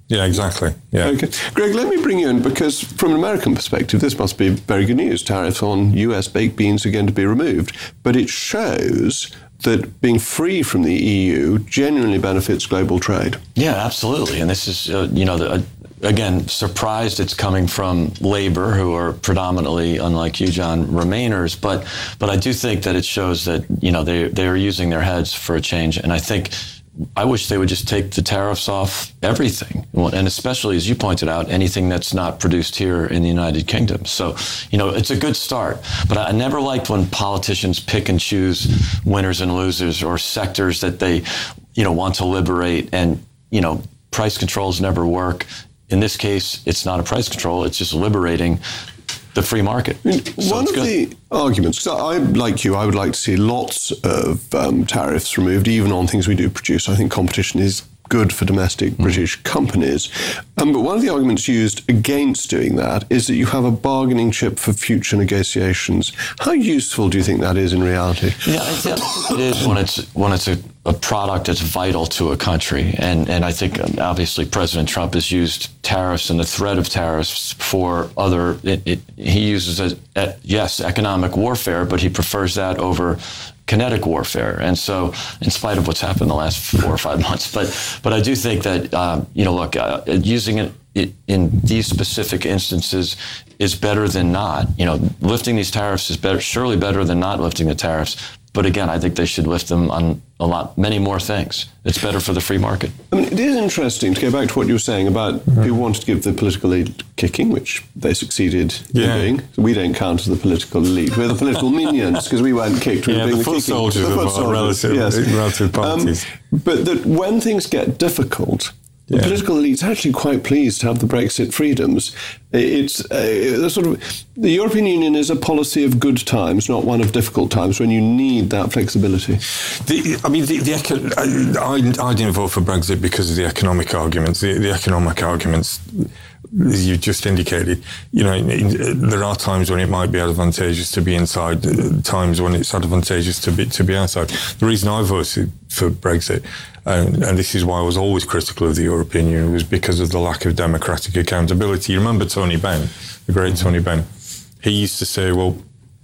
Yeah, exactly. Yeah. Okay. Greg, let me bring you in, because from an American perspective, this must be very good news. Tariffs on US baked beans are going to be removed. But it shows that being free from the EU genuinely benefits global trade. Yeah, absolutely. And this is, again, surprised it's coming from labor, who are predominantly, unlike you, John, Remainers. But I do think that it shows that, they are using their heads for a change. And I wish they would just take the tariffs off everything. And especially, as you pointed out, anything that's not produced here in the United Kingdom. So, it's a good start. But I never liked when politicians pick and choose winners and losers, or sectors that they, want to liberate. And, price controls never work. In this case, it's not a price control. It's just liberating the free market. One of the arguments, because I, like you, I would like to see lots of tariffs removed, even on things we do produce. I think competition is good for domestic British companies. But one of the arguments used against doing that is that you have a bargaining chip for future negotiations. How useful do you think that is in reality? Yeah, I think it is when it's a product that's vital to a country. And I think, obviously, President Trump has used tariffs and the threat of tariffs for other, he uses yes, economic warfare, but he prefers that over kinetic warfare. And so, in spite of what's happened the last 4 or 5 months, but I do think that, using it in these specific instances is better than not. Lifting these tariffs is surely better than not lifting the tariffs. But again, I think they should lift them on many more things. It's better for the free market. I mean, it is interesting to go back to what you were saying about people wanted to give the political elite kicking, which they succeeded in doing. So we don't count as the political elite. We're the political minions, because we weren't kicked. We were doing the foot kicking. Soldiers of our relative parties. But that when things get difficult, the political elite's actually quite pleased to have the Brexit freedoms. It's the European Union is a policy of good times, not one of difficult times, when you need that flexibility. I didn't vote for Brexit because of the economic arguments. The economic arguments, as you just indicated, there are times when it might be advantageous to be inside, times when it's advantageous to be outside. The reason I voted for Brexit, and this is why I was always critical of the European Union, was because of the lack of democratic accountability. You remember Tony Benn, the great Tony Benn? He used to say, well,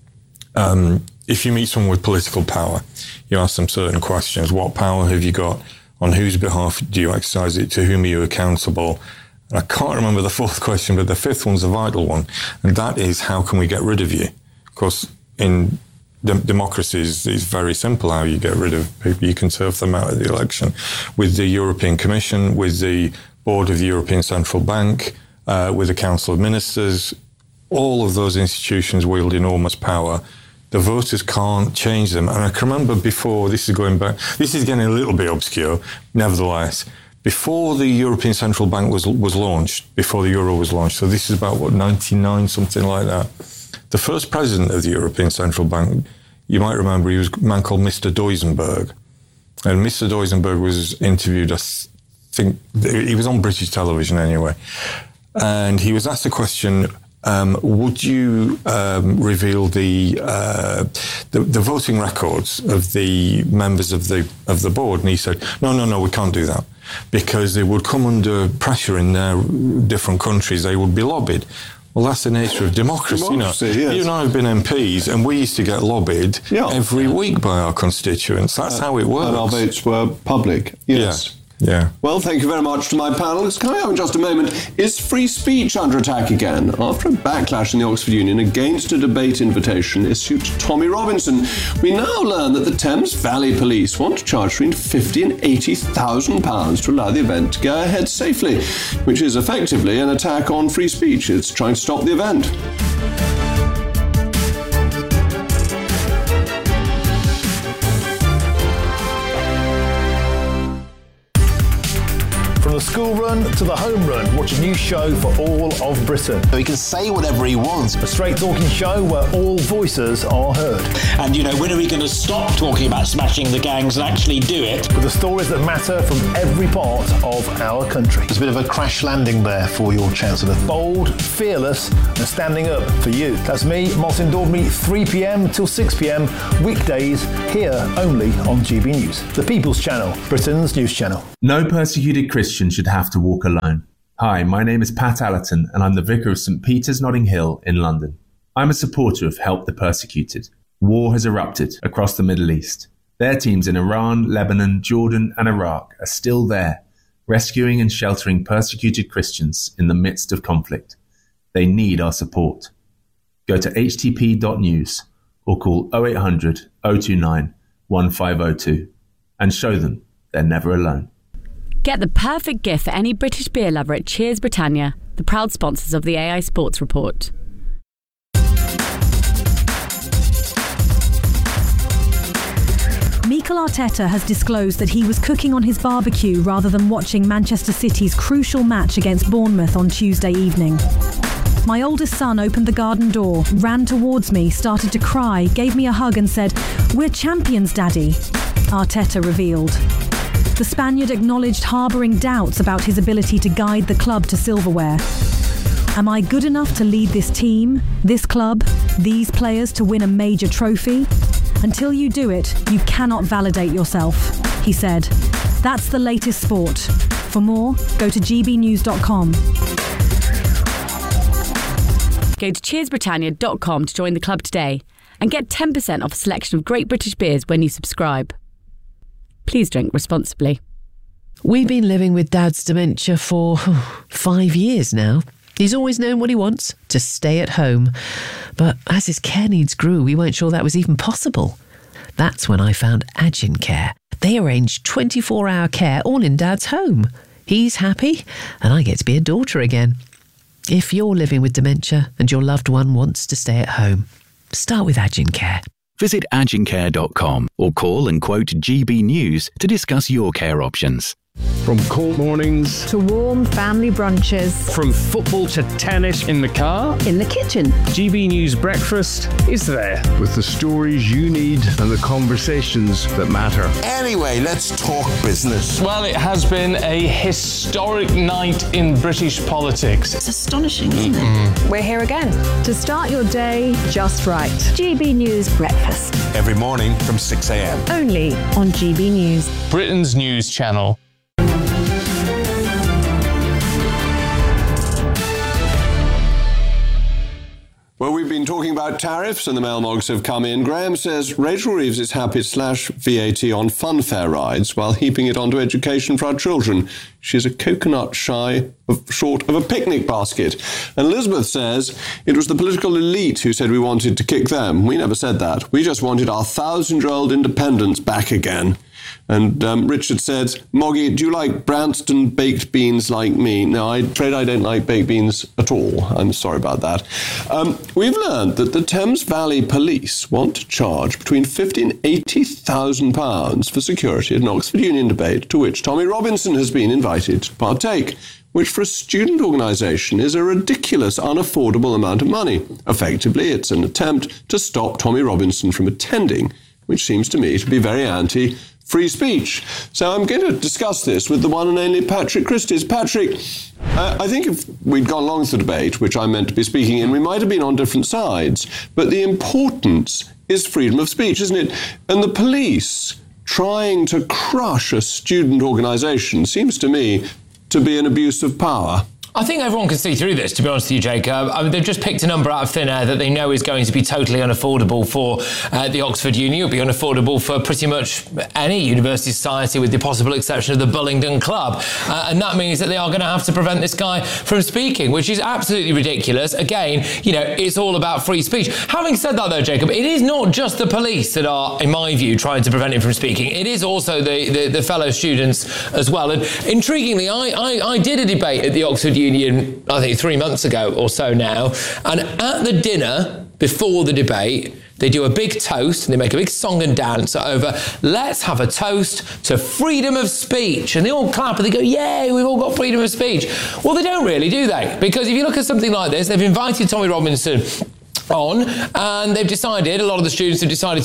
if you meet someone with political power, you ask them certain questions. What power have you got? On whose behalf do you exercise it? To whom are you accountable? And I can't remember the fourth question, but the fifth one's a vital one. And that is, how can we get rid of you? Of course, in democracies, it's very simple how you get rid of people. You can turf them out of the election. With the European Commission, with the board of the European Central Bank, with the Council of Ministers, all of those institutions wield enormous power. The voters can't change them. And I can remember before, this is getting a little bit obscure, nevertheless, before the European Central Bank was launched, before the euro was launched, so this is about, 99, something like that. The first president of the European Central Bank, you might remember, he was a man called Mr. Duisenberg. And Mr. Duisenberg was interviewed, I think, he was on British television anyway. And he was asked the question, would you reveal the voting records of the members of the board? And he said, no, we can't do that, because they would come under pressure in their different countries. They would be lobbied. Well, that's the nature of democracy. Yes. You and I have been MPs, and we used to get lobbied every week by our constituents. That's how it works. And our votes were public. Yes. Yeah. Well, thank you very much to my panelists. Coming up in just a moment, is free speech under attack again? After a backlash in the Oxford Union against a debate invitation issued to Tommy Robinson, we now learn that the Thames Valley Police want to charge between £50,000 and £80,000 to allow the event to go ahead safely, which is effectively an attack on free speech. It's trying to stop the event. From the school run to the home run, watch a new show for all of Britain. He can say whatever he wants. A straight-talking show where all voices are heard. And, when are we going to stop talking about smashing the gangs and actually do it? With the stories that matter from every part of our country. There's a bit of a crash landing there for your Chancellor. Bold, fearless, and standing up for you. That's me, Martin Daubney, 3 p.m. till 6 p.m, weekdays, here only on GB News. The People's Channel, Britain's news channel. No persecuted Christian should have to walk alone. Hi, my name is Pat Allerton and I'm the Vicar of St Peter's Notting Hill in London. I'm a supporter of Help the Persecuted. War has erupted across the Middle East. Their teams in Iran, Lebanon, Jordan and Iraq are still there, rescuing and sheltering persecuted Christians in the midst of conflict. They need our support. Go to htp.news or call 0800 029 1502 and show them they're never alone. Get the perfect gift for any British beer lover at Cheers Britannia, the proud sponsors of the AI Sports Report. Mikel Arteta has disclosed that he was cooking on his barbecue rather than watching Manchester City's crucial match against Bournemouth on Tuesday evening. My oldest son opened the garden door, ran towards me, started to cry, gave me a hug and said, "We're champions, Daddy," Arteta revealed. The Spaniard acknowledged harbouring doubts about his ability to guide the club to silverware. Am I good enough to lead this team, this club, these players to win a major trophy? Until you do it, you cannot validate yourself, he said. That's the latest sport. For more, go to gbnews.com. Go to cheersbritannia.com to join the club today and get 10% off a selection of great British beers when you subscribe. Please drink responsibly. We've been living with Dad's dementia for 5 years now. He's always known what he wants, to stay at home. But as his care needs grew, we weren't sure that was even possible. That's when I found Agincare. They arrange 24-hour care all in Dad's home. He's happy, and I get to be a daughter again. If you're living with dementia and your loved one wants to stay at home, start with Agincare. Visit agincare.com or call and quote GB News to discuss your care options. From cold mornings to warm family brunches, from football to tennis, in the car, in the kitchen, GB News Breakfast is there with the stories you need and the conversations that matter. Anyway, let's talk business. Well, it has been a historic night in British politics. It's astonishing, isn't it? We're here again to start your day just right. GB News Breakfast. Every morning from 6 a.m. Only on GB News. Britain's news channel. Well, we've been talking about tariffs and the mailmogs have come in. Graham says Rachel Reeves is happy to slash VAT on funfair rides while heaping it onto education for our children. She's a coconut short of a picnic basket. And Elizabeth says it was the political elite who said we wanted to kick them. We never said that. We just wanted our 1,000-year-old independence back again. And Richard said, Moggy, do you like Branston baked beans like me? No, I'm afraid I don't like baked beans at all. I'm sorry about that. We've learned that the Thames Valley Police want to charge between £50,000 and £80,000 for security at an Oxford Union debate to which Tommy Robinson has been invited to partake, which for a student organisation is a ridiculous, unaffordable amount of money. Effectively, it's an attempt to stop Tommy Robinson from attending, which seems to me to be very anti-free speech. So I'm going to discuss this with the one and only Patrick Christys. Patrick, I think if we'd gone along with the debate, which I'm meant to be speaking in, we might have been on different sides. But the importance is freedom of speech, isn't it? And the police trying to crush a student organisation seems to me to be an abuse of power. I think everyone can see through this, to be honest with you, Jacob. I mean, they've just picked a number out of thin air that they know is going to be totally unaffordable for the Oxford Uni. It'll be unaffordable for pretty much any university society with the possible exception of the Bullingdon Club. And that means that they are going to have to prevent this guy from speaking, which is absolutely ridiculous. Again, you know, it's all about free speech. Having said that, though, Jacob, it is not just the police that are, in my view, trying to prevent him from speaking. It is also the fellow students as well. And intriguingly, I did a debate at the Oxford Union, I think 3 months ago or so now, and at the dinner before the debate, they do a big toast and they make a big song and dance over, let's have a toast to freedom of speech. And they all clap and they go, yay, we've all got freedom of speech. Well, they don't really, do they? Because if you look at something like this, they've invited Tommy Robinson on, and they've decided, a lot of the students have decided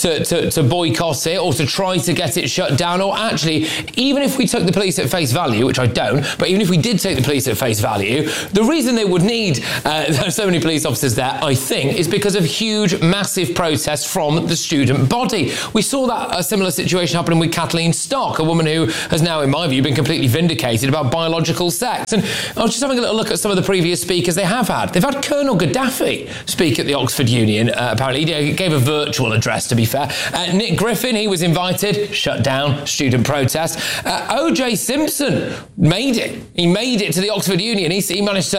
to boycott it or to try to get it shut down. Or actually, even if we took the police at face value, which I don't, but even if we did take the police at face value, the reason they would need so many police officers there, I think, is because of huge, massive protests from the student body. We saw that a similar situation happening with Kathleen Stock, a woman who has now, in my view, been completely vindicated about biological sex. And I was just having a little look at some of the previous speakers they have had. They've had Colonel Gaddafi speak at the Oxford Union, apparently. He gave a virtual address, to be fair. Nick Griffin, he was invited, shut down student protest. O.J. Simpson made it. He made it to the Oxford Union. He managed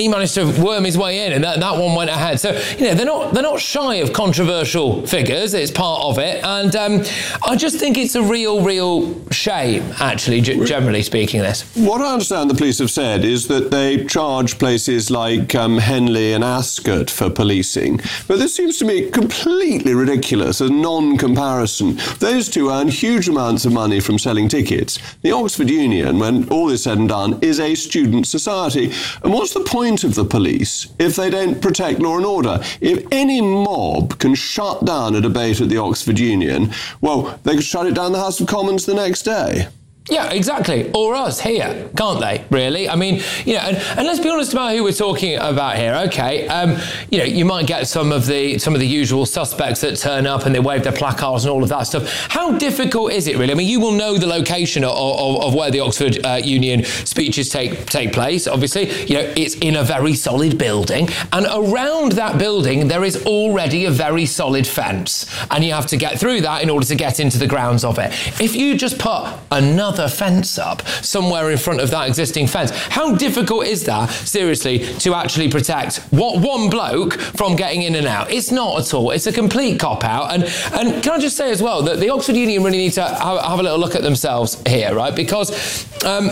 to worm his way in, and that one went ahead. So, they're not shy of controversial figures. It's part of it. And I just think it's a real shame, actually, generally speaking, this. What I understand the police have said is that they charge places like Henley and Ascot for policing. But this seems to me completely ridiculous as non-comparison. Those two earn huge amounts of money from selling tickets. The Oxford Union, when all is said and done, is a student society. And what's the point of the police if they don't protect law and order? If any mob can shut down a debate at the Oxford Union, well, they could shut it down the House of Commons the next day. Yeah, exactly. Or us here, can't they, really? I mean, and let's be honest about who we're talking about here, okay? You might get some of the usual suspects that turn up and they wave their placards and all of that stuff. How difficult is it, really? I mean, you will know the location of where the Oxford Union speeches take place, obviously. It's in a very solid building, and around that building there is already a very solid fence, and you have to get through that in order to get into the grounds of it. If you just put another fence up somewhere in front of that existing fence, how difficult is that, seriously, to actually protect one bloke from getting in and out? It's not at all. It's a complete cop-out. And can I just say as well that the Oxford Union really need to have a little look at themselves here, right? Because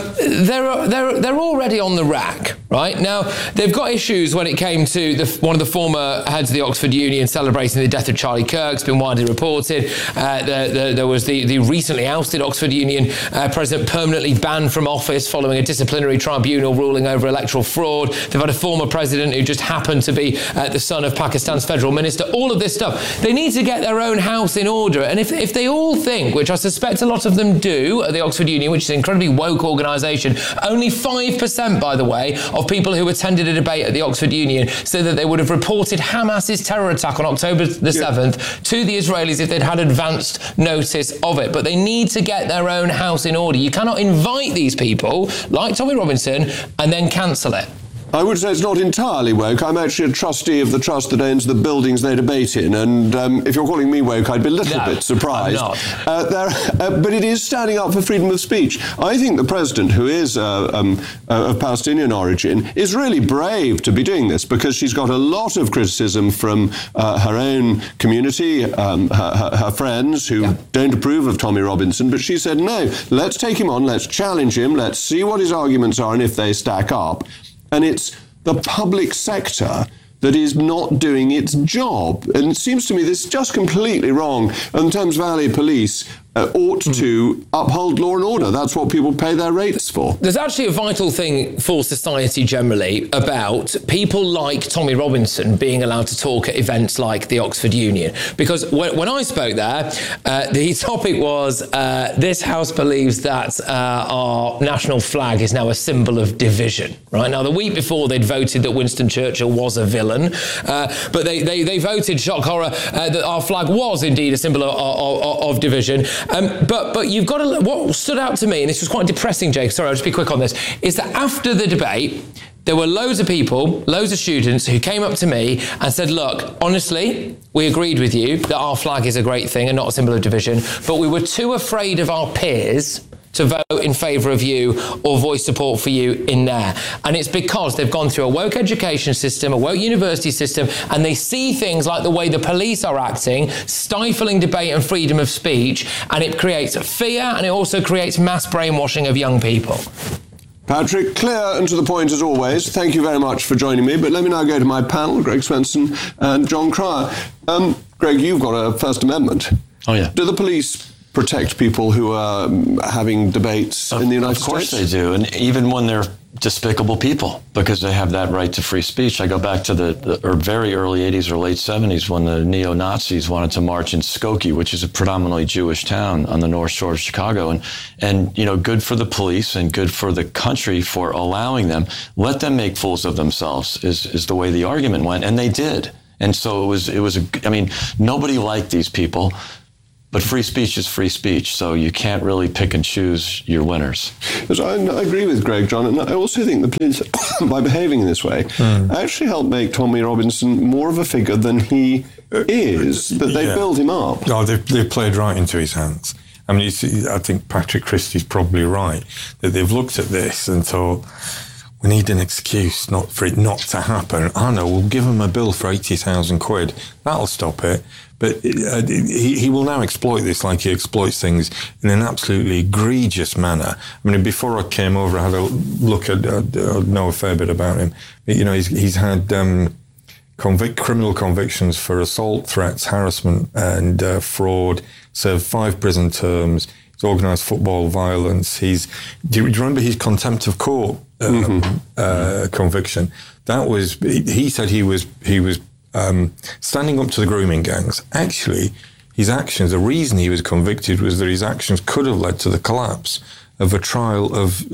they're already on the rack, right? Now, they've got issues when it came to one of the former heads of the Oxford Union celebrating the death of Charlie Kirk. It's been widely reported. There was the recently ousted Oxford Union president permanently banned from office following a disciplinary tribunal ruling over electoral fraud. They've had a former president who just happened to be the son of Pakistan's federal minister. All of this stuff. They need to get their own house in order. And if they all think, which I suspect a lot of them do at the Oxford Union, which is an incredibly woke organisation, only 5%, by the way, of people who attended a debate at the Oxford Union said that they would have reported Hamas's terror attack on October the 7th to the Israelis if they'd had advanced notice of it. But they need to get their own house in order. You cannot invite these people, like Tommy Robinson, and then cancel it. I would say it's not entirely woke. I'm actually a trustee of the trust that owns the buildings they debate in, and if you're calling me woke, I'd be a little bit surprised. I'm not. But it is standing up for freedom of speech. I think the president, who is of Palestinian origin, is really brave to be doing this, because she's got a lot of criticism from her own community, her friends who don't approve of Tommy Robinson, but she said, no, let's take him on, let's challenge him, let's see what his arguments are and if they stack up. And it's the public sector that is not doing its job. And it seems to me this is just completely wrong. And Thames Valley Police ought to uphold law and order. That's what people pay their rates for. There's actually a vital thing for society generally about people like Tommy Robinson being allowed to talk at events like the Oxford Union. Because when I spoke there, the topic was this house believes that our national flag is now a symbol of division. Right now, the week before they'd voted that Winston Churchill was a villain, but they voted, shock horror, that our flag was indeed a symbol of division. But you've got to, what stood out to me, and this was quite depressing, Jake, sorry, I'll just be quick on this, is that after the debate, there were loads of people, loads of students who came up to me and said, look, honestly, we agreed with you that our flag is a great thing and not a symbol of division, but we were too afraid of our peers to vote in favour of you or voice support for you in there. And it's because they've gone through a woke education system, a woke university system, and they see things like the way the police are acting, stifling debate and freedom of speech, and it creates fear, and it also creates mass brainwashing of young people. Patrick, clear and to the point as always. Thank you very much for joining me. But let me now go to my panel, Greg Swenson and John Cryer. Greg, you've got a First Amendment. Oh, yeah. Do the police protect people who are having debates in the United States? Of course they do. And even when they're despicable people because they have that right to free speech. I go back to the very early 80s or late 70s when the neo-Nazis wanted to march in Skokie, which is a predominantly Jewish town on the North Shore of Chicago. And you know, good for the police and good for the country for allowing them. Let them make fools of themselves is the way the argument went. And they did. And so I mean, nobody liked these people. But free speech is free speech, so you can't really pick and choose your winners. So I agree with Greg, John, and I also think the police, by behaving in this way, actually helped make Tommy Robinson more of a figure than he is, that they build him up. No, they've played right into his hands. I mean, I think Patrick Christie's probably right, that they've looked at this and thought, we need an excuse for it not to happen. I know, we'll give him a bill for 80,000 quid. That'll stop it. But he will now exploit this like he exploits things in an absolutely egregious manner. I mean, before I came over, I had a look at, I know a fair bit about him. But, you know, he's had criminal convictions for assault, threats, harassment and fraud, served 5 prison terms. He's organised football violence. Do you remember his contempt of court conviction? That was, he said he was standing up to the grooming gangs. Actually, his actions, the reason he was convicted was that his actions could have led to the collapse of a trial of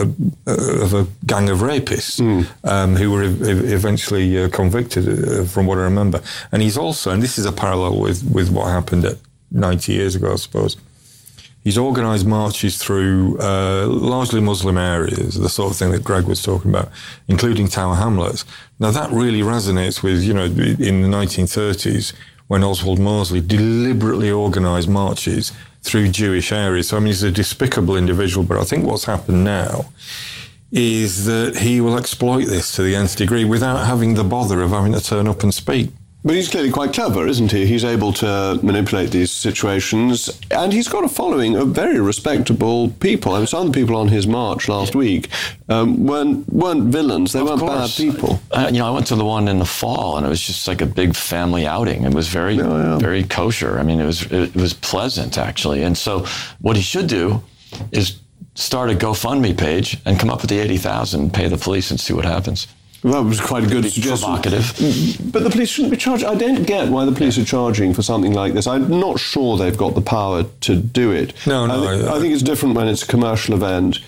a gang of rapists who were eventually convicted, from what I remember. And he's also, and this is a parallel with what happened 90 years ago, I suppose, he's organised marches through largely Muslim areas, the sort of thing that Greg was talking about, including Tower Hamlets. Now, that really resonates with, you know, in the 1930s, when Oswald Mosley deliberately organised marches through Jewish areas. So, I mean, he's a despicable individual, but I think what's happened now is that he will exploit this to the nth degree without having the bother of having to turn up and speak. But he's clearly quite clever, isn't he? He's able to manipulate these situations, and he's got a following of very respectable people. I mean, some of the people on his march last week weren't villains. They weren't bad people. You know, I went to the one in the fall, and it was just like a big family outing. It was very kosher. I mean, it was pleasant, actually. And so what he should do is start a GoFundMe page and come up with the 80,000, pay the police, and see what happens. Well, that was quite a good suggestion. Provocative. But the police shouldn't be charged. I don't get why the police are charging for something like this. I'm not sure they've got the power to do it. No. I think it's different when it's a commercial event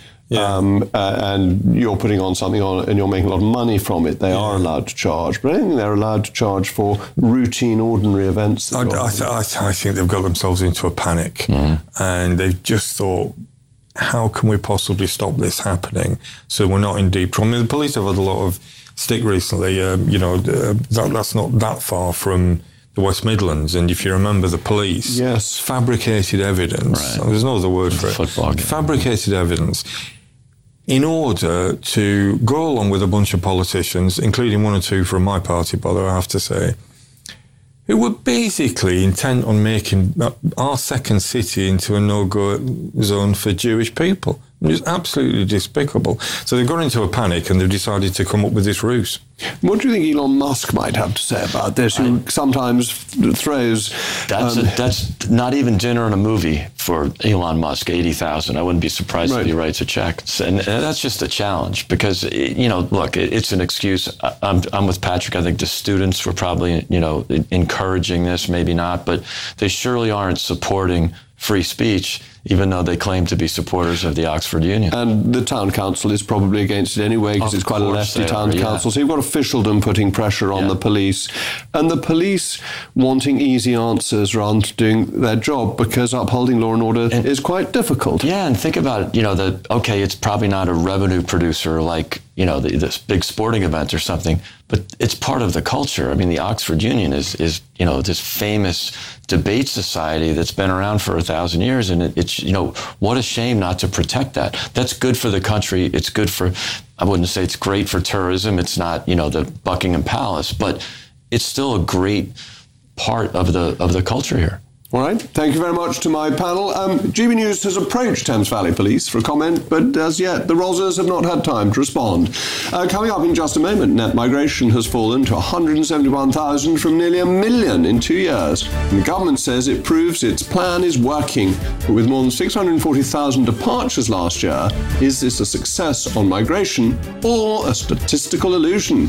and you're putting on something on and you're making a lot of money from it. They are allowed to charge. But I don't think they're allowed to charge for routine, ordinary events. I think they've got themselves into a panic. And they've just thought, how can we possibly stop this happening so we're not in deep trouble? I mean, the police have had a lot of stick recently, that's not that far from the West Midlands. And if you remember, the police fabricated evidence. Right. There's no other word for it. Fabricated evidence in order to go along with a bunch of politicians, including 1 or 2 from my party, by the way, I have to say, who were basically intent on making our second city into a no-go zone for Jewish people. It was absolutely despicable. So they've got into a panic and they've decided to come up with this ruse. What do you think Elon Musk might have to say about this? Who sometimes throws... That's not even dinner and a movie for Elon Musk, 80,000. I wouldn't be surprised if he writes a check. And that's just a challenge because, you know, look, it's an excuse. I'm with Patrick. I think the students were probably, you know, encouraging this, maybe not, but they surely aren't supporting free speech, even though they claim to be supporters of the Oxford Union. And the town council is probably against it anyway, because it's quite a lefty town council. So you've got officialdom putting pressure on the police, and the police wanting easy answers rather than doing their job, because upholding law and order is quite difficult. Yeah, and think about it, you know, it's probably not a revenue producer like, you know, this big sporting event or something, but it's part of the culture. I mean, the Oxford Union is you know, this famous debate society that's been around for 1,000 years, and it's, you know, what a shame not to protect that. That's good for the country. It's good for, I wouldn't say it's great for tourism. It's not, you know, the Buckingham Palace, but it's still a great part of the culture here. All right, thank you very much to my panel. GB News has approached Thames Valley Police for a comment, but as yet the Rozzers have not had time to respond. Coming up in just a moment, net migration has fallen to 171,000 from nearly 1 million in 2 years. And the government says it proves its plan is working. But with more than 640,000 departures last year, is this a success on migration or a statistical illusion?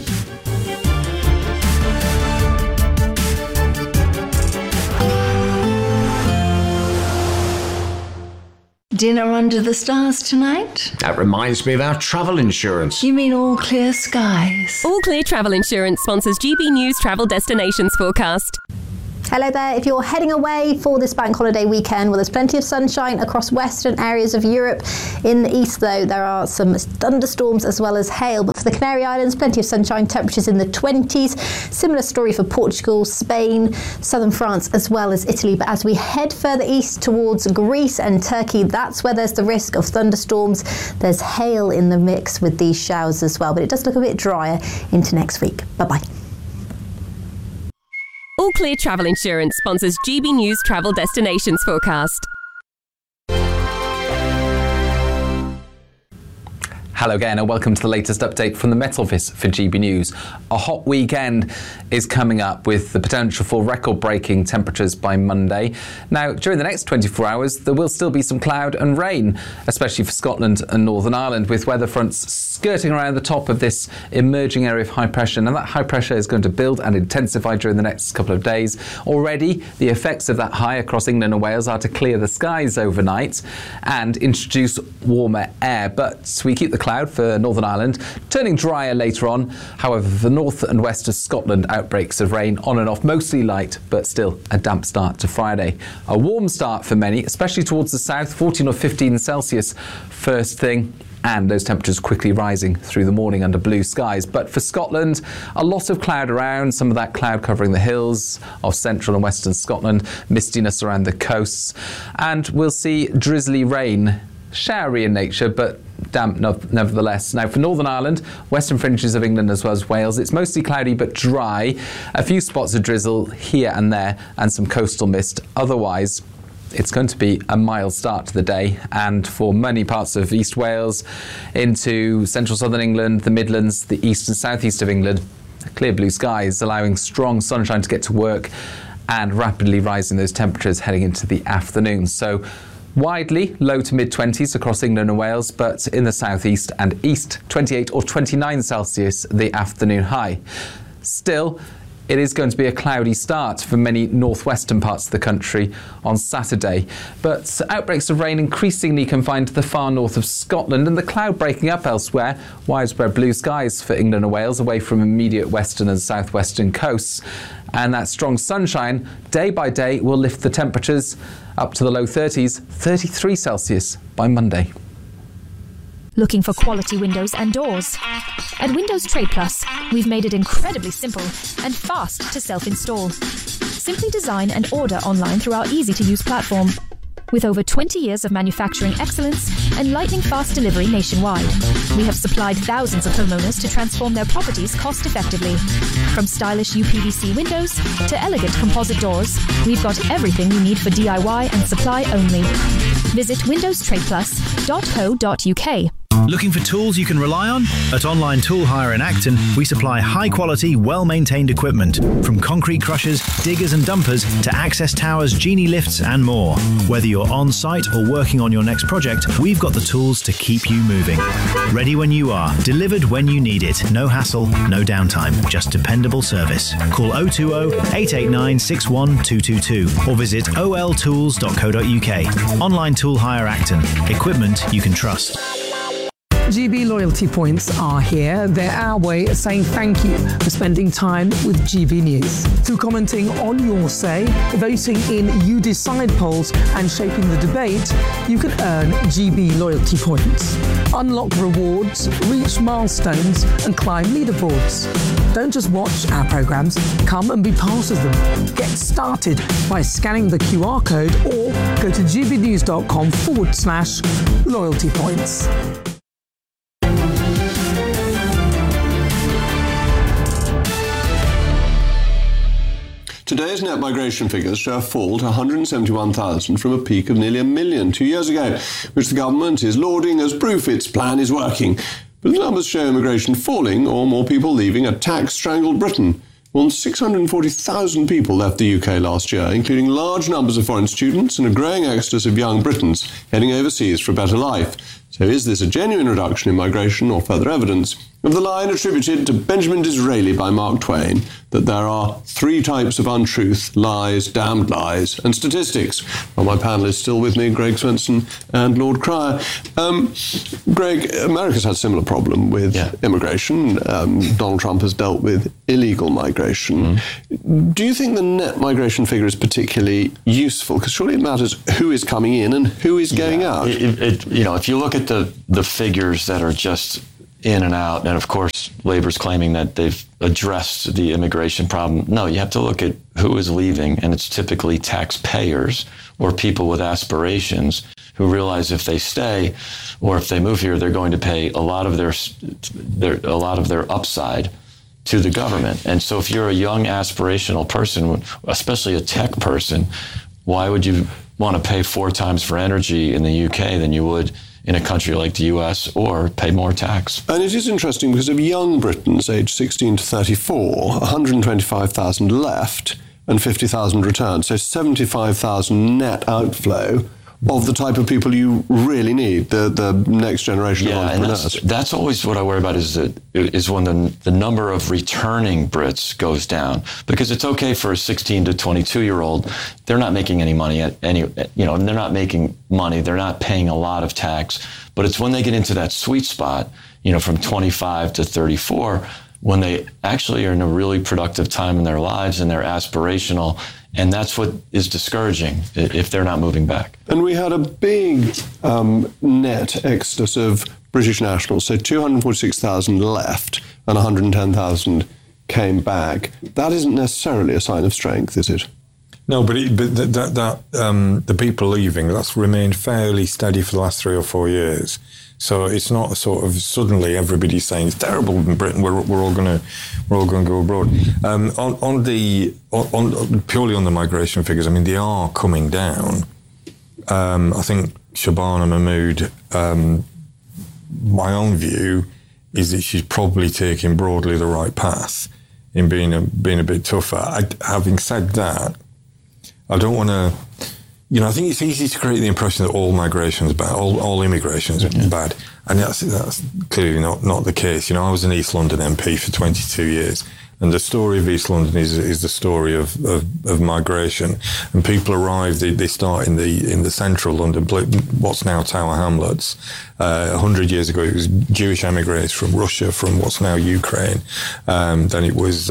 Dinner under the stars tonight? That reminds me of our travel insurance. You mean All Clear Skies? All Clear Travel Insurance sponsors GB News Travel Destinations Forecast. Hello there. If you're heading away for this bank holiday weekend, well, there's plenty of sunshine across western areas of Europe. In the east, though, there are some thunderstorms as well as hail. But for the Canary Islands, plenty of sunshine, temperatures in the 20s. Similar story for Portugal, Spain, southern France, as well as Italy. But as we head further east towards Greece and Turkey, that's where there's the risk of thunderstorms. There's hail in the mix with these showers as well. But it does look a bit drier into next week. Bye-bye. All Clear Travel Insurance sponsors GB News Travel Destinations Forecast. Hello again and welcome to the latest update from the Met Office for GB News. A hot weekend is coming up with the potential for record-breaking temperatures by Monday. Now, during the next 24 hours, there will still be some cloud and rain, especially for Scotland and Northern Ireland, with weather fronts skirting around the top of this emerging area of high pressure. And that high pressure is going to build and intensify during the next couple of days. Already, the effects of that high across England and Wales are to clear the skies overnight and introduce warmer air. But we keep the cloud for Northern Ireland, turning drier later on. However, for north and west of Scotland, outbreaks of rain on and off, mostly light, but still a damp start to Friday. A warm start for many, especially towards the south, 14 or 15 Celsius first thing, and those temperatures quickly rising through the morning under blue skies. But for Scotland, a lot of cloud around, some of that cloud covering the hills of central and western Scotland, mistiness around the coasts, and we'll see drizzly rain, showery in nature, but damp nevertheless. Now for Northern Ireland, western fringes of England as well as Wales, it's mostly cloudy but dry. A few spots of drizzle here and there and some coastal mist. Otherwise, it's going to be a mild start to the day, and for many parts of East Wales into central southern England, the Midlands, the east and southeast of England, clear blue skies allowing strong sunshine to get to work and rapidly rising those temperatures heading into the afternoon. So widely low to mid-20s across England and Wales, but in the southeast and east, 28 or 29 Celsius the afternoon high. Still, it is going to be a cloudy start for many northwestern parts of the country on Saturday, but outbreaks of rain increasingly confined to the far north of Scotland and the cloud breaking up elsewhere. Widespread blue skies for England and Wales away from immediate western and southwestern coasts. And that strong sunshine, day by day, will lift the temperatures up to the low 30s, 33 Celsius by Monday. Looking for quality windows and doors? At Windows Trade Plus, we've made it incredibly simple and fast to self-install. Simply design and order online through our easy-to-use platform. With over 20 years of manufacturing excellence and lightning-fast delivery nationwide, we have supplied thousands of homeowners to transform their properties cost-effectively. From stylish UPVC windows to elegant composite doors, we've got everything you need for DIY and supply only. Visit windowstradeplus.co.uk. Looking for tools you can rely on? At Online Tool Hire in Acton, we supply high-quality, well-maintained equipment, from concrete crushers, diggers and dumpers to access towers, genie lifts and more. Whether you're on-site or working on your next project, we've got the tools to keep you moving. Ready when you are, delivered when you need it. No hassle, no downtime, just dependable service. Call 020-889-61222 or visit oltools.co.uk. Online Tool Hire Acton. Equipment you can trust. GB loyalty points are here. They're our way of saying thank you for spending time with GB News. Through commenting on your say, voting in You Decide polls and shaping the debate, you can earn GB loyalty points. Unlock rewards, reach milestones and climb leaderboards. Don't just watch our programmes, come and be part of them. Get started by scanning the QR code or go to gbnews.com/loyalty points. Today's net migration figures show a fall to 171,000 from a peak of nearly 1 million 2 years ago, which the government is lauding as proof its plan is working. But the numbers show immigration falling or more people leaving a tax-strangled Britain. More than 640,000 people left the UK last year, including large numbers of foreign students and a growing exodus of young Britons heading overseas for a better life. So is this a genuine reduction in migration or further evidence of the line attributed to Benjamin Disraeli by Mark Twain that there are 3 types of untruth: lies, damned lies, and statistics? Well, my panel is still with me, Greg Swenson and Lord Cryer. Greg, America's had a similar problem with immigration. Donald Trump has dealt with illegal migration. Do you think the net migration figure is particularly useful? Because surely it matters who is coming in and who is going out. If you look at the figures that are just in and out, and of course Labour's claiming that they've addressed the immigration problem. No, you have to look at who is leaving, and it's typically taxpayers or people with aspirations who realize if they stay or if they move here, they're going to pay a lot of their upside to the government. And so if you're a young aspirational person, especially a tech person, why would you want to pay 4 times for energy in the UK than you would in a country like the US, or pay more tax? And it is interesting because of young Britons aged 16 to 34, 125,000 left and 50,000 returned. So 75,000 net outflow of the type of people you really need, the next generation of entrepreneurs. And that's always what I worry about is when the number of returning Brits goes down. Because it's okay for a 16 to 22-year-old, they're not making any money they're not making money, they're not paying a lot of tax. But it's when they get into that sweet spot, from 25 to 34, when they actually are in a really productive time in their lives and they're aspirational. And that's what is discouraging if they're not moving back. And we had a big net exodus of British nationals, so 246,000 left and 110,000 came back. That isn't necessarily a sign of strength, is it? No, but the people leaving, that's remained fairly steady for the last 3 or 4 years. So it's not a sort of suddenly everybody's saying it's terrible in Britain. We're all going to go abroad. Purely on the migration figures, I mean they are coming down. I think Shabana Mahmood, my own view is that she's probably taking broadly the right path in being a bit tougher. Having said that, I don't want to. I think it's easy to create the impression that all migration is bad, all immigration is bad, and that's clearly not the case. I was an East London MP for 22 years, and the story of East London is the story of migration. And people arrive, they start in the central London, what's now Tower Hamlets. 100 years ago, it was Jewish emigres from Russia, from what's now Ukraine. Then it was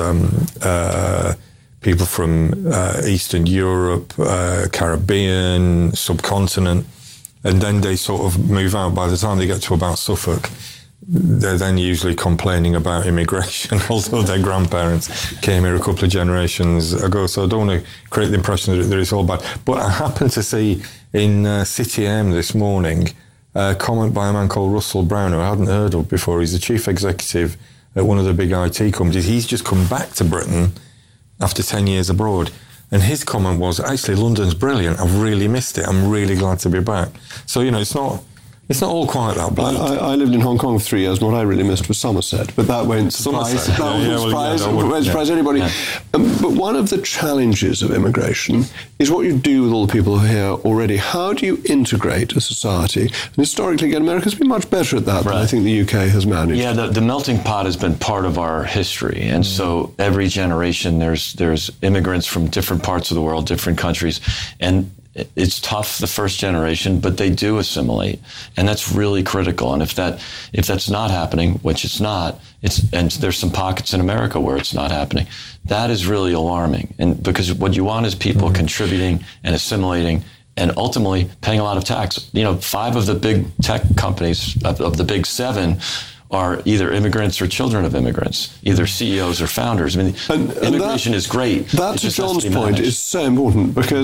people from Eastern Europe, Caribbean, subcontinent, and then they sort of move out. By the time they get to about Suffolk, they're then usually complaining about immigration, although their grandparents came here a couple of generations ago. So I don't want to create the impression that it's all bad. But I happened to see in City AM this morning a comment by a man called Russell Brown, who I hadn't heard of before. He's the chief executive at one of the big IT companies. He's just come back to Britain after 10 years abroad. And his comment was, actually, London's brilliant. I've really missed it. I'm really glad to be back. So, it's not all quite that bleak. I lived in Hong Kong for 3 years, and what I really missed was Somerset, but that won't surprise anybody. Yeah. But one of the challenges of immigration is what you do with all the people who are here already. How do you integrate a society? And historically, again, America's been much better at that than I think the UK has managed. Yeah, the melting pot has been part of our history. And so every generation, there's immigrants from different parts of the world, different countries, and it's tough the first generation, but they do assimilate, and that's really critical. And if that's not happening, which it's not, and there's some pockets in America where it's not happening, that is really alarming. And because what you want is people contributing and assimilating and ultimately paying a lot of tax. 5 of the big tech companies of the big 7 are either immigrants or children of immigrants, either CEOs or founders. I mean, immigration is great. That, to John's point, is so important because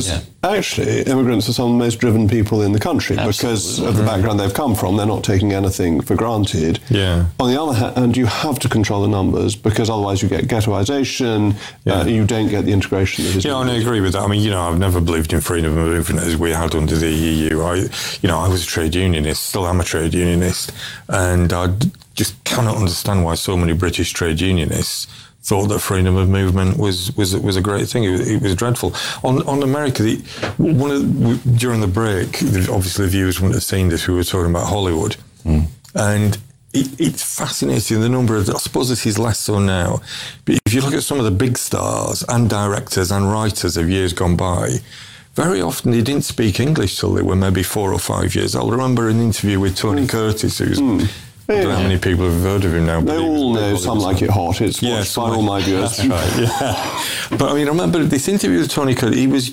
actually, immigrants are some of the most driven people in the country because of the background they've come from. They're not taking anything for granted. Yeah. On the other hand, you have to control the numbers because otherwise you get ghettoisation, you don't get the integration that is needed. I agree with that. I mean, I've never believed in freedom of movement as we had under the EU. I was a trade unionist, still am a trade unionist, and I just cannot understand why so many British trade unionists thought that freedom of movement was a great thing. It was dreadful. On America, during the break, obviously the viewers wouldn't have seen this. We were talking about Hollywood, and it's fascinating the number of. I suppose this is less so now, but if you look at some of the big stars and directors and writers of years gone by, very often they didn't speak English till they were maybe 4 or 5 years old. I remember an interview with Tony Curtis, who's. I don't know how many people have heard of him now. They all know Some Like It Hot. It's watched by all my viewers. That's right, yeah. But I mean, I remember this interview with Tony Curtis. He was,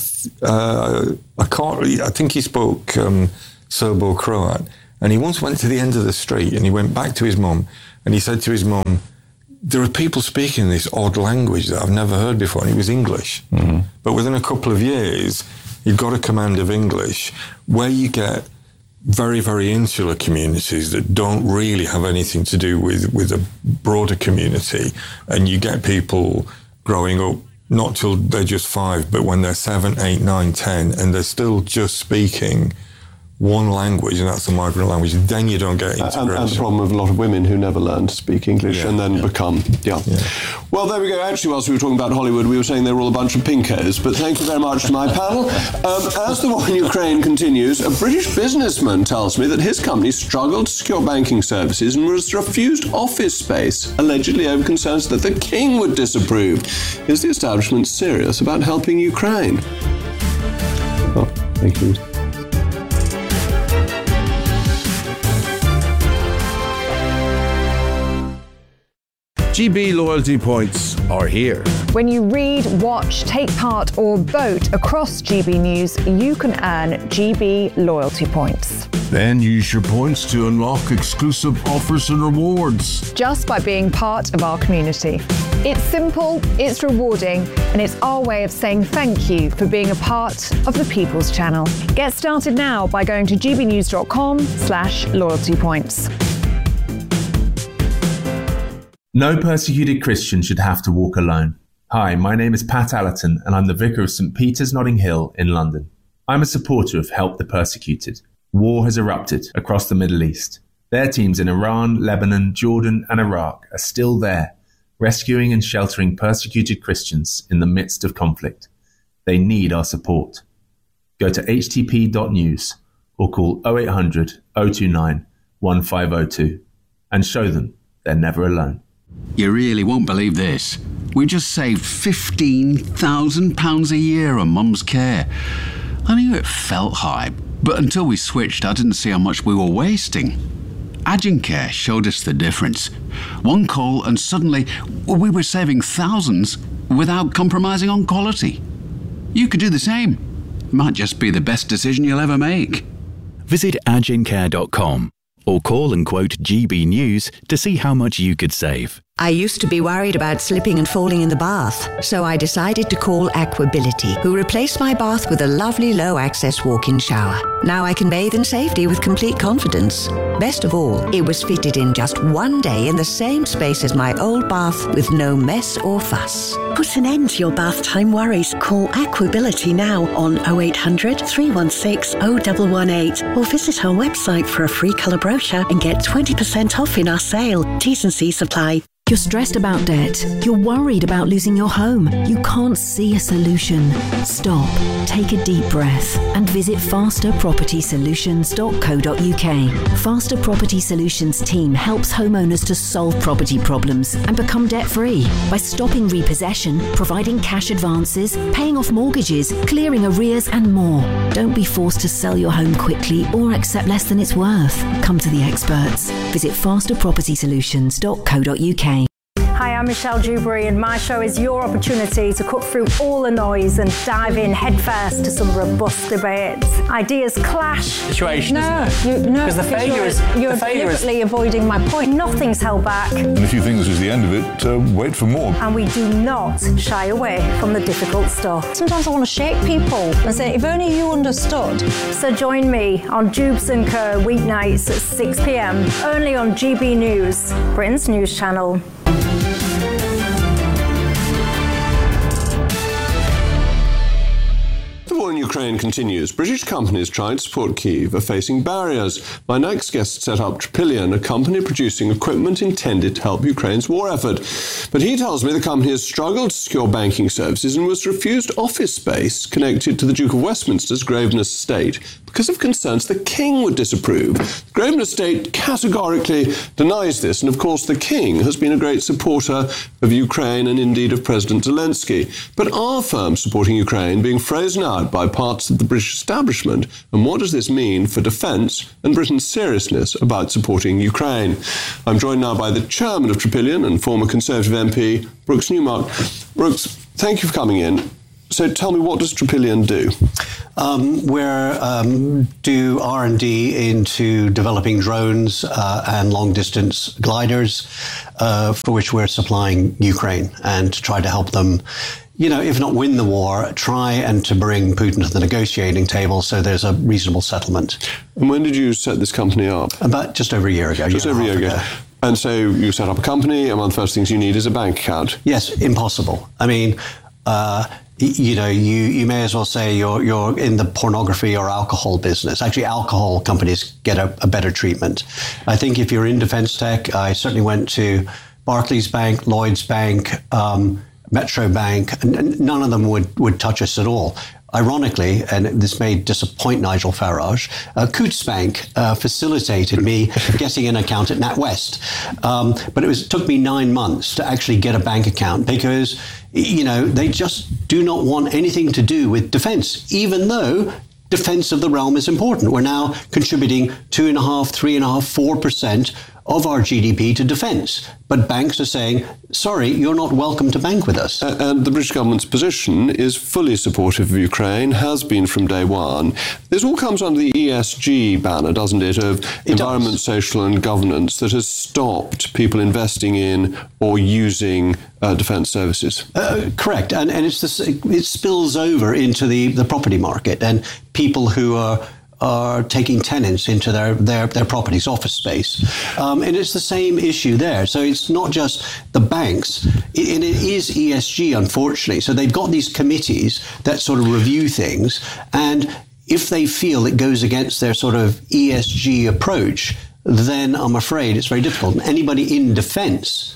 I think he spoke Serbo-Croat, and he once went to the end of the street and he went back to his mum and he said to his mum, there are people speaking this odd language that I've never heard before, and it was English. But within a couple of years, he'd got a command of English, where you get very, very insular communities that don't really have anything to do with a broader community. And you get people growing up, not till they're just 5, but when they're 7, 8, 9, 10, and they're still just speaking one language, and that's the migrant language, then you don't get integration. And the problem of a lot of women who never learn to speak English and then become, Well, there we go. Actually, whilst we were talking about Hollywood, we were saying they were all a bunch of pinkos, but thank you very much to my panel. As the war in Ukraine continues, a British businessman tells me that his company struggled to secure banking services and was refused office space, allegedly over concerns that the king would disapprove. Is the establishment serious about helping Ukraine? Oh, thank you. GB loyalty points are here. When you read, watch, take part or vote across GB News, you can earn GB loyalty points. Then use your points to unlock exclusive offers and rewards. Just by being part of our community. It's simple, it's rewarding, and it's our way of saying thank you for being a part of the People's Channel. Get started now by going to gbnews.com/loyalty points. No persecuted Christian should have to walk alone. Hi, my name is Pat Allerton and I'm the Vicar of St Peter's Notting Hill in London. I'm a supporter of Help the Persecuted. War has erupted across the Middle East. Their teams in Iran, Lebanon, Jordan and Iraq are still there, rescuing and sheltering persecuted Christians in the midst of conflict. They need our support. Go to htp.news or call 0800 029 1502 and show them they're never alone. You really won't believe this. We just saved £15,000 a year on Mum's care. I knew it felt high, but until we switched, I didn't see how much we were wasting. Agencare showed us the difference. One call and suddenly we were saving thousands without compromising on quality. You could do the same. Might just be the best decision you'll ever make. Visit agencare.com or call and quote GB News to see how much you could save. I used to be worried about slipping and falling in the bath, so I decided to call Aquability, who replaced my bath with a lovely low-access walk-in shower. Now I can bathe in safety with complete confidence. Best of all, it was fitted in just one day in the same space as my old bath with no mess or fuss. Put an end to your bath time worries. Call Aquability now on 0800 316 0118 or visit our website for a free colour brochure and get 20% off in our sale. T's and C's apply. You're stressed about debt. You're worried about losing your home. You can't see a solution. Stop, take a deep breath and visit fasterpropertysolutions.co.uk. Faster Property Solutions team helps homeowners to solve property problems and become debt-free by stopping repossession, providing cash advances, paying off mortgages, clearing arrears and more. Don't be forced to sell your home quickly or accept less than it's worth. Come to the experts. Visit fasterpropertysolutions.co.uk. Hi, I'm Michelle Dewberry, and my show is your opportunity to cut through all the noise and dive in headfirst to some robust debates. Ideas clash. Situation. Because the failure is deliberately avoiding my point. Nothing's held back. And if you think this is the end of it, wait for more. And we do not shy away from the difficult stuff. Sometimes I want to shake people and say, if only you understood. So join me on Jubes and Kerr weeknights at 6 p.m. only on GB News, Britain's news channel. The war in Ukraine continues. British companies trying to support Kyiv are facing barriers. My next guest set up Tropilion, a company producing equipment intended to help Ukraine's war effort. But he tells me the company has struggled to secure banking services and was refused office space connected to the Duke of Westminster's Grosvenor estate because of concerns the King would disapprove. The Grosvenor estate categorically denies this, and of course the King has been a great supporter of Ukraine and indeed of President Zelensky. But are firms supporting Ukraine being frozen out by parts of the British establishment, and what does this mean for defence and Britain's seriousness about supporting Ukraine? I'm joined now by the chairman of Tropilion and former Conservative MP, Brooks Newmark. Brooks, thank you for coming in. So tell me, what does Tropilion do? We do R&D into developing drones and long-distance gliders, for which we're supplying Ukraine, and to try to help them, if not win the war, try and to bring Putin to the negotiating table so there's a reasonable settlement. And when did you set this company up? About just over a year ago. Just over a year ago. And so you set up a company, and one of the first things you need is a bank account. Yes, impossible. I mean, you may as well say you're in the pornography or alcohol business. Actually, alcohol companies get a better treatment. I think if you're in defence tech, I certainly went to Barclays Bank, Lloyds Bank, Metro Bank, and none of them would touch us at all. Ironically, and this may disappoint Nigel Farage, Coutts Bank facilitated me getting an account at NatWest. But it took me 9 months to actually get a bank account because, they just do not want anything to do with defence, even though defence of the realm is important. We're now contributing 2.5%, 3.5%, 4% of our GDP to defence. But banks are saying, sorry, you're not welcome to bank with us. And the British government's position is fully supportive of Ukraine, has been from day one. This all comes under the ESG banner, doesn't it, of environment, social and governance, that has stopped people investing in or using defence services. Correct. And it spills over into the property market, and people who are taking tenants into their properties, office space. And it's the same issue there. So it's not just the banks, and it is ESG, unfortunately. So they've got these committees that sort of review things, and if they feel it goes against their sort of ESG approach, then I'm afraid it's very difficult. And anybody in defence,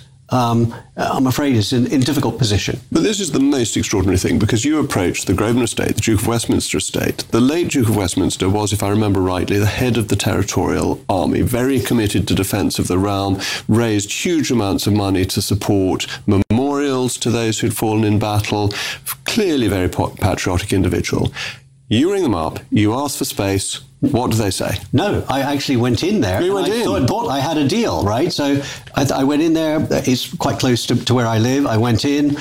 I'm afraid, is in a difficult position. But this is the most extraordinary thing, because you approached the Grosvenor estate, the Duke of Westminster estate. The late Duke of Westminster was, if I remember rightly, the head of the Territorial Army, very committed to defence of the realm, raised huge amounts of money to support memorials to those who'd fallen in battle, clearly very patriotic individual. You ring them up, you ask for space. What do they say? No, I actually went in there. You went in? I thought I had a deal, right? So I went in there. It's quite close to where I live. I went in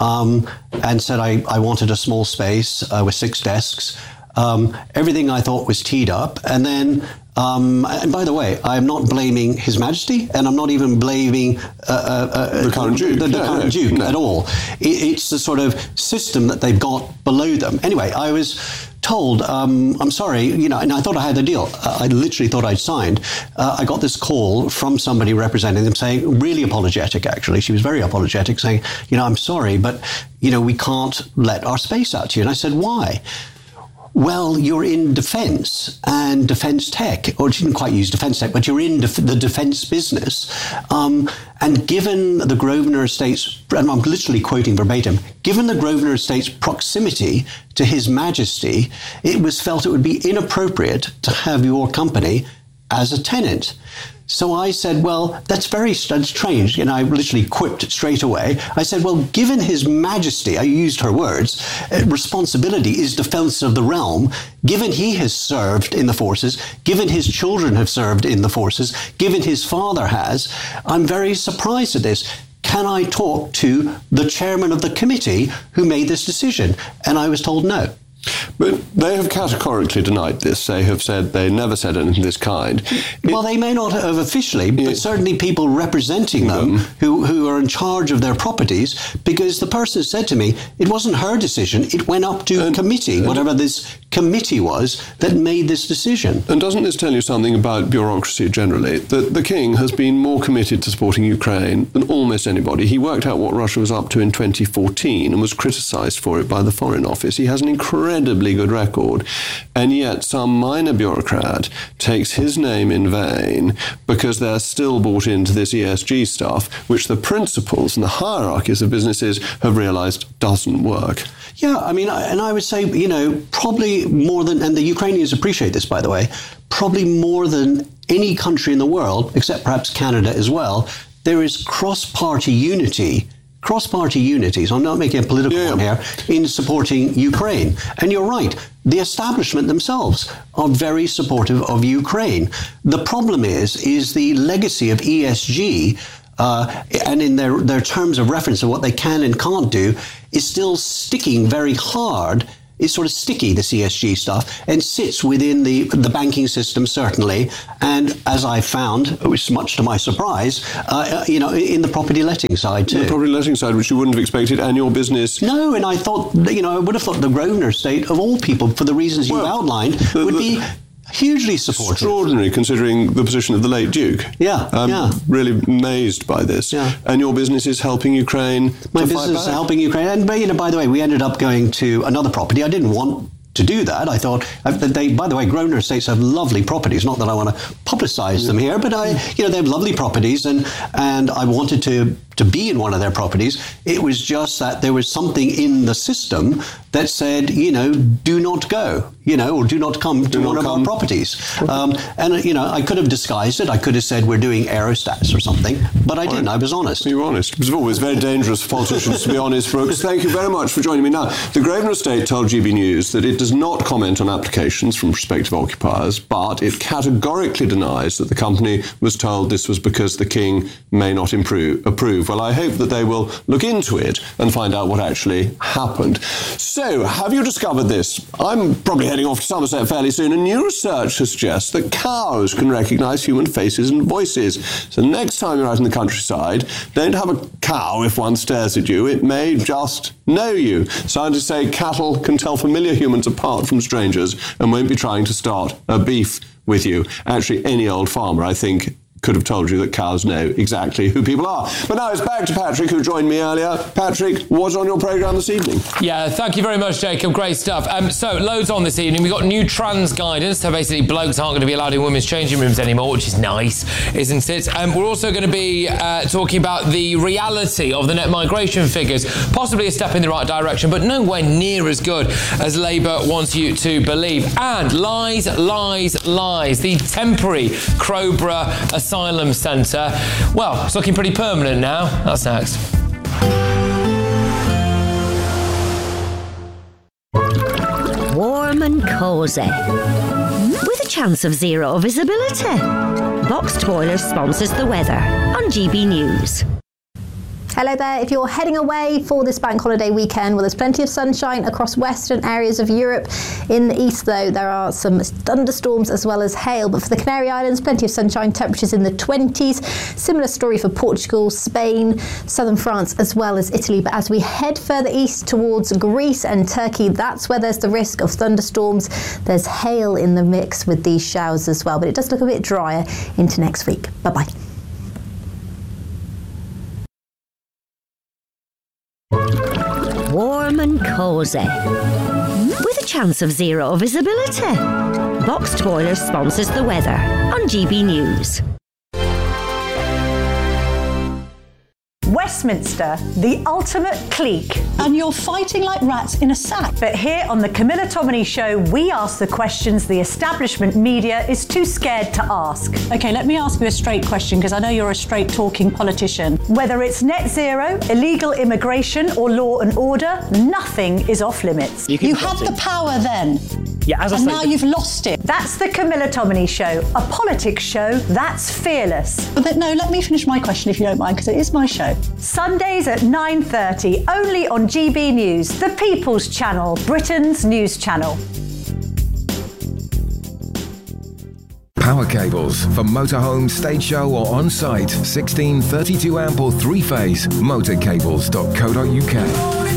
and said I wanted a small space with 6 desks. Everything I thought was teed up. And then, and by the way, I'm not blaming His Majesty, and I'm not even blaming the current Duke, the current Duke at all. It's the sort of system that they've got below them. Anyway, I was told, I'm sorry, and I thought I had the deal. I literally thought I'd signed. I got this call from somebody representing them saying, really apologetic, actually. She was very apologetic, saying, I'm sorry, but, we can't let our space out to you. And I said, why? Well, you're in defence and defence tech, or she didn't quite use defence tech, but you're in the defence business. And given the Grosvenor Estate's, and I'm literally quoting verbatim, given the Grosvenor Estate's proximity to His Majesty, it was felt it would be inappropriate to have your company as a tenant. So I said, well, that's strange. And I literally quipped straight away. I said, well, given His Majesty, I used her words, responsibility is defence of the realm. Given he has served in the forces, given his children have served in the forces, given his father has, I'm very surprised at this. can I talk to the chairman of the committee who made this decision? And I was told no. But they have categorically denied this. They have said they never said anything of this kind. Well, they may not have officially, but certainly people representing them who are in charge of their properties, because the person said to me, it wasn't her decision, it went up to a committee, whatever this committee was, that made this decision. And doesn't this tell you something about bureaucracy generally? That the king has been more committed to supporting Ukraine than almost anybody. He worked out what Russia was up to in 2014 and was criticised for it by the Foreign Office. He has an incredibly good record, and yet some minor bureaucrat takes his name in vain because they're still bought into this ESG stuff, which the principals and the hierarchies of businesses have realised doesn't work. Yeah, I mean, and I would say, probably more than, and the Ukrainians appreciate this, by the way, probably more than any country in the world, except perhaps Canada as well, there is cross-party unity, so I'm not making a political one here, in supporting Ukraine. And you're right, the establishment themselves are very supportive of Ukraine. The problem is the legacy of ESG, and in their terms of reference of what they can and can't do, is still sticking very hard. It's sort of sticky, this ESG stuff, and sits within the banking system, certainly, and as I found, which much to my surprise, in the property letting side too. The property letting side, which you wouldn't have expected, and your business. No, and I thought, I would have thought the Grosvenor estate, of all people, for the reasons you've outlined, would be hugely supportive. Extraordinary, considering the position of the late Duke. I'm really amazed by this. Yeah. And your business is helping Ukraine. My business is helping Ukraine. And by the way, we ended up going to another property. I didn't want to do that. I thought, by the way, Grosvenor Estates have lovely properties. Not that I want to publicise them here, but they have lovely properties, and I wanted to be in one of their properties. It was just that there was something in the system that said, do not go, or do not come to one of our properties. And I could have disguised it. I could have said we're doing aerostats or something, but I didn't. I was honest. You were honest. It's always very dangerous for politicians to be honest, Brooks. Thank you very much for joining me. Now, the Grosvenor Estate told GB News that it does not comment on applications from prospective occupiers, but it categorically denies that the company was told this was because the king may not approve. Well, I hope that they will look into it and find out what actually happened. So, have you discovered this? I'm probably heading off to Somerset fairly soon, and new research suggests that cows can recognise human faces and voices. So next time you're out in the countryside, don't have a cow if one stares at you. It may just know you. Scientists say cattle can tell familiar humans apart from strangers and won't be trying to start a beef with you. Actually, any old farmer, I think, could have told you that cows know exactly who people are. But now it's back to Patrick, who joined me earlier. Patrick, what's on your programme this evening? Yeah, thank you very much, Jacob. Great stuff. So, loads on this evening. We've got new trans guidance. So, basically, blokes aren't going to be allowed in women's changing rooms anymore, which is nice, isn't it? We're also going to be talking about the reality of the net migration figures. Possibly a step in the right direction, but nowhere near as good as Labour wants you to believe. And lies. The temporary Crowborough Asylum Centre. Well, it's looking pretty permanent now. That's next. Warm and cosy, with a chance of zero visibility. Boxed Boilers sponsors the weather on GB News. Hello there. If you're heading away for this bank holiday weekend, well, there's plenty of sunshine across western areas of Europe. In the east, though, there are some thunderstorms as well as hail. But for the Canary Islands, plenty of sunshine, temperatures in the 20s. Similar story for Portugal, Spain, southern France, as well as Italy. But as we head further east towards Greece and Turkey, that's where there's the risk of thunderstorms. There's hail in the mix with these showers as well. But it does look a bit drier into next week. Bye-bye. Warm and cosy, with a chance of zero visibility. Boxed Boilers sponsors the weather on GB News. Westminster, the ultimate clique. And you're fighting like rats in a sack. But here on the Camilla Tominey Show, we ask the questions the establishment media is too scared to ask. OK, let me ask you a straight question, because I know you're a straight-talking politician. Whether it's net zero, illegal immigration or law and order, nothing is off limits. You have the power then. Yeah, as I and say, now you've lost it. That's the Camilla Tominey Show, a politics show that's fearless. But no, let me finish my question if you don't mind, because it is my show. Sundays at 9:30, only on GB News, the People's Channel, Britain's news channel. Power cables for motorhome, stage show or on-site. 16, 32 amp or 3-phase. Motorcables.co.uk.